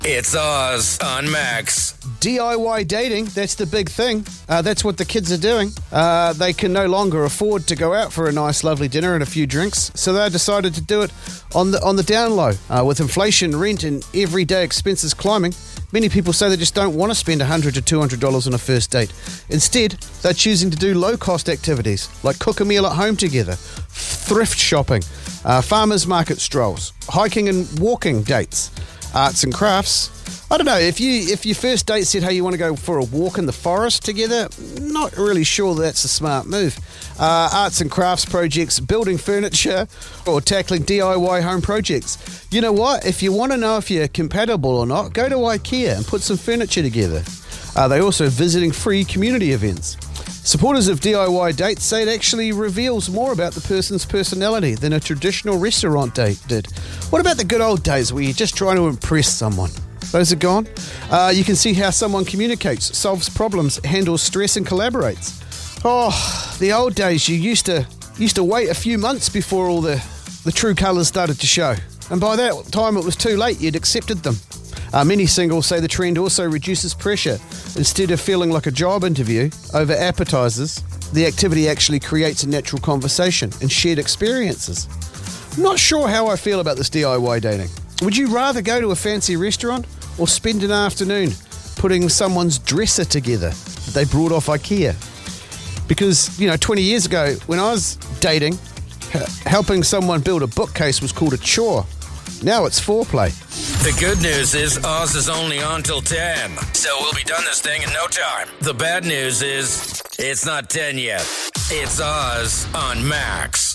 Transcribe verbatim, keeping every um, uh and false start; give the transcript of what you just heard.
It's Oz on Max. D I Y dating, that's the big thing. Uh, that's what the kids are doing. Uh, they can no longer afford to go out for a nice, lovely dinner and a few drinks, so they decided to do it on the on the down low. Uh, with inflation, rent, and everyday expenses climbing, many people say they just don't want to spend one hundred to two hundred dollars on a first date. Instead, they're choosing to do low-cost activities, like cook a meal at home together, thrift shopping, uh, farmers market strolls, hiking and walking dates, arts and crafts. I don't know, if you if your first date said, hey, you want to go for a walk in the forest together, not really sure that's a smart move. Uh, arts and crafts projects, building furniture, or tackling D I Y home projects. You know what? If you want to know if you're compatible or not, go to IKEA and put some furniture together. Uh, they're also visiting free community events. Supporters of D I Y dates say it actually reveals more about the person's personality than a traditional restaurant date did. What about the good old days where you're just trying to impress someone? Those are gone. Uh, you can see how someone communicates, solves problems, handles stress and collaborates. Oh, the old days, you used to used to wait a few months before all the, the true colours started to show. And by that time it was too late, you'd accepted them. Uh, many singles say the trend also reduces pressure. Instead of feeling like a job interview over appetizers, the activity actually creates a natural conversation and shared experiences. I'm not sure how I feel about this D I Y dating. Would you rather go to a fancy restaurant or spend an afternoon putting someone's dresser together that they brought off IKEA? Because, you know, twenty years ago, when I was dating, h- helping someone build a bookcase was called a chore. Now it's foreplay. The good news is Oz is only on till ten, so we'll be done this thing in no time. The bad news is it's not ten yet. It's Oz on Max.